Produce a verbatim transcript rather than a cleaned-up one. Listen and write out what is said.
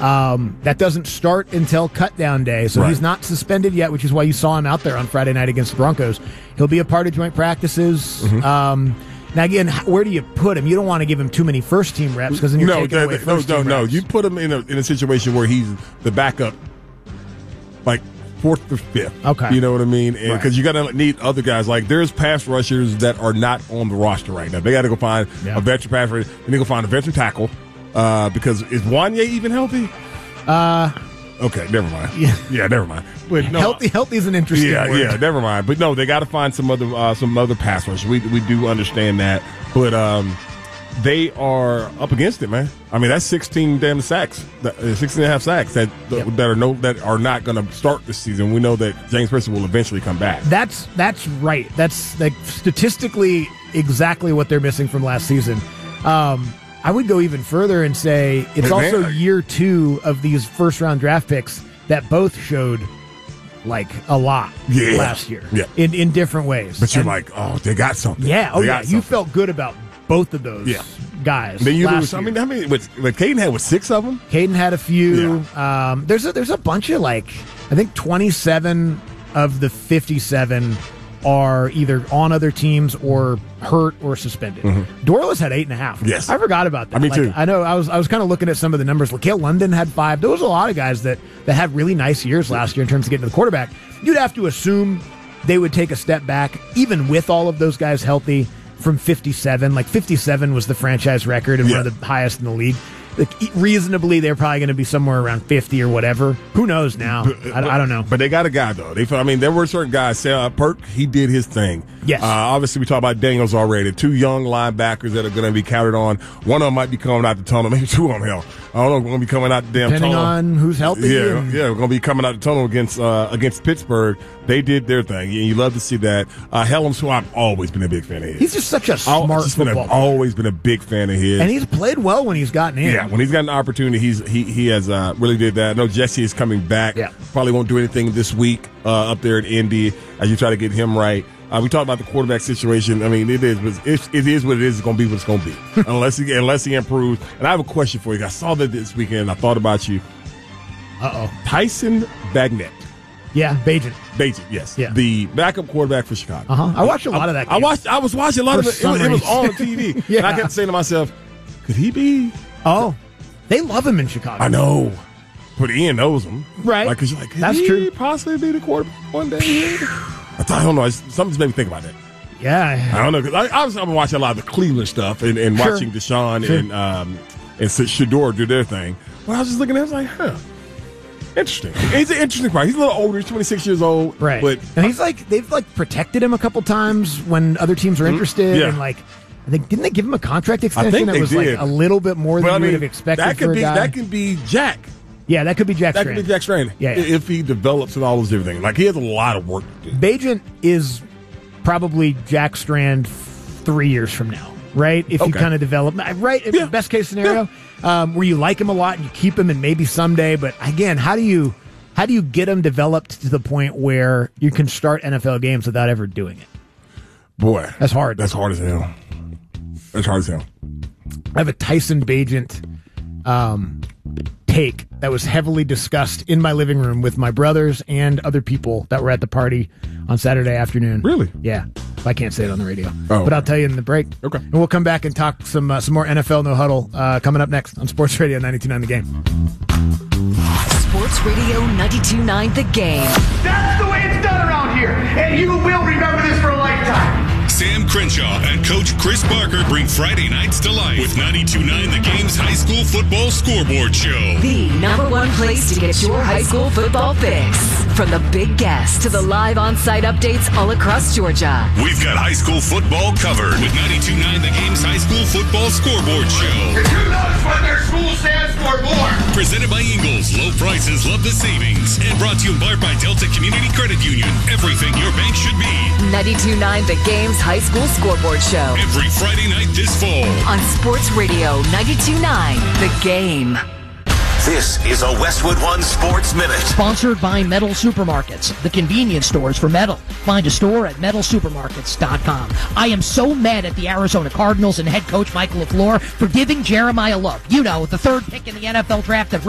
Um, that doesn't start until cutdown day, so right. he's not suspended yet, which is why you saw him out there on Friday night against the Broncos. He'll be a part of joint practices. Mm-hmm. Um, now, again, where do you put him? You don't want to give him too many first-team reps because then you're no, taking that, away that, no, first-team no, no. reps. You put him in a in a situation where he's the backup, like fourth or fifth. Okay, you know what I mean? Because right. you got to need other guys. Like there's pass rushers that are not on the roster right now. They got to go find yeah. a veteran pass rusher. They need to go find a veteran tackle uh, because is Wanye even healthy? Uh. Okay, never mind. Yeah, yeah never mind. But no, healthy, healthy is an interesting yeah, word. Yeah, never mind. But no, they got to find some other uh, some other pass rushers. We we do understand that, but um, they are up against it, man. I mean, that's sixteen damn sacks, sixteen and a half sacks that yep. that are no that are not going to start this season. We know that James Preston will eventually come back. That's that's right. That's like statistically exactly what they're missing from last season. Um, I would go even further and say it's hey, also man. year two of these first-round draft picks that both showed, like, a lot yeah. last year yeah. in, in different ways. But you're and, like, oh, they got something. Yeah, oh, they yeah. You felt good about both of those yeah. guys Then you last lose. year. I mean, how many? With, with Caden had, what, six of them? Caden had a few. Yeah. Um, there's, a, there's a bunch of, like, I think twenty-seven of the fifty-seven are either on other teams or hurt or suspended. Mm-hmm. Dorless had eight and a half. Yes, I forgot about that. I mean, like, too. I know. I was I was kind of looking at some of the numbers. Laquelle London had five. There was a lot of guys that that had really nice years last year in terms of getting to the quarterback. You'd have to assume they would take a step back, even with all of those guys healthy, from fifty-seven. Like fifty-seven was the franchise record and yeah. one of the highest in the league. Like, reasonably, they're probably going to be somewhere around fifty or whatever. Who knows now? But, I, I don't know. But they got a guy, though. They, I mean, there were certain guys. Say, uh, Perk, he did his thing. Yes. Uh, obviously, we talked about Daniels already. Two young linebackers that are going to be counted on. One of them might be coming out the tunnel. Maybe two of them, hell. I don't know. We're going to be coming out the damn Depending tunnel. Depending on who's healthy. Yeah, and- yeah. We're going to be coming out the tunnel against uh, against Pittsburgh. They did their thing. And you love to see that. Uh, Helms, who I've always been a big fan of his. He's just such a smart I've just been a, football player. always been a big fan of his. And he's played well when he's gotten in. Yeah, when he's got an opportunity, he's he he has uh, really did that. I know Jesse is coming back. Yeah. Probably won't do anything this week uh, up there at Indy as you try to get him right. Uh, we talked about the quarterback situation. I mean, it is it, it is what it is. It's going to be what it's going to be unless he unless he improves. And I have a question for you. I saw that this weekend. I thought about you. Uh oh, Tyson Bagnet. Yeah, Bagent. Bagent, yes. Yeah. The backup quarterback for Chicago. Uh huh. I watched a lot I, of that game. I watched. I was watching a lot for of it. It was, it was on T V. Yeah. And I kept saying to myself, could he be? Oh, they love him in Chicago. I know. But Ian knows him. Right. Like, cause you're like, could That's he true. possibly be the quarterback one day? I, thought, I don't know. Something just made me think about that. Yeah. I don't know. Cause I, I was, I've been watching a lot of the Cleveland stuff and, and Sure. watching Deshaun Sure. and um, and Shador do their thing. But I was just looking at it, I was like, huh. Interesting. He's an interesting part. He's a little older. He's twenty-six years old. Right. But and he's like, they've like protected him a couple times when other teams are interested. Yeah. And like, I think, didn't they give him a contract extension think that they was did. like a little bit more than Well, I you mean, would have expected that could for a be guy? that could be Jack. Yeah, that could be Jack That Strand. could be Jack Strand. Yeah, yeah. If he develops and all those different things. Like, he has a lot of work to do. Bagent is probably Jack Strand three years from now, right? If you Okay. kind of develop, right? If Yeah. best case scenario, um, where you like him a lot and you keep him and maybe someday. But again, how do you how do you get him developed to the point where you can start N F L games without ever doing it? Boy. That's hard. That's hard as hell. That's hard as hell. I have a Tyson Bagent um, take that was heavily discussed in my living room with my brothers and other people that were at the party on Saturday afternoon. Really? Yeah. I can't say it on the radio, Oh. but I'll tell you in the break. Okay. And we'll come back and talk some uh, some more N F L No Huddle uh, coming up next on Sports Radio ninety-two point nine The Game. Sports Radio ninety-two point nine The Game. That's the way it's done around here, and you will remember this for a lifetime. Sam Crenshaw and Coach Chris Barker bring Friday nights to life with ninety-two point nine The Game's high school football scoreboard show. The number one place to get your high school football fix. From the big guests to the live on-site updates all across Georgia. We've got high school football covered with ninety-two point nine The Game's high school football scoreboard show. Because who knows what their school stands for more? Presented by Ingles. Low prices, love the savings. And brought to you in part by Delta Community Credit Union. Everything your bank should be. ninety-two point nine The Game's high school scoreboard show. Every Friday night this fall. On Sports Radio ninety-two point nine The Game. This is a Westwood One Sports Minute. Sponsored by Metal Supermarkets, the convenience stores for metal. Find a store at metal supermarkets dot com. I am so mad at the Arizona Cardinals and head coach Michael LaFleur for giving Jeremiah Love, you know, the third pick in the N F L draft of